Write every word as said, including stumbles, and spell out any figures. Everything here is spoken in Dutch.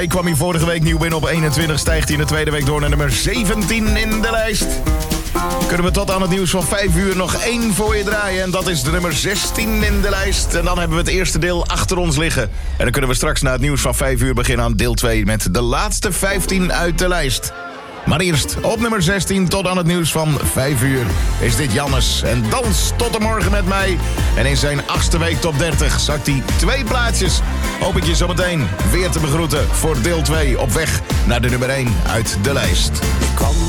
week kwam hij vorige week nieuw binnen op eenentwintig. Stijgt hij in de tweede week door naar nummer zeventien in de lijst. Kunnen we tot aan het nieuws van vijf uur nog één voor je draaien. En dat is de nummer zestien in de lijst. En dan hebben we het eerste deel achter ons liggen. En dan kunnen we straks na het nieuws van vijf uur beginnen aan deel twee... met de laatste vijftien uit de lijst. Maar eerst op nummer zestien tot aan het nieuws van vijf uur is dit Jannes. En dans tot de morgen met mij. En in zijn achtste week top dertig zakt hij twee plaatsjes. Hoop ik je zo meteen weer te begroeten voor deel twee op weg naar de nummer één uit de lijst.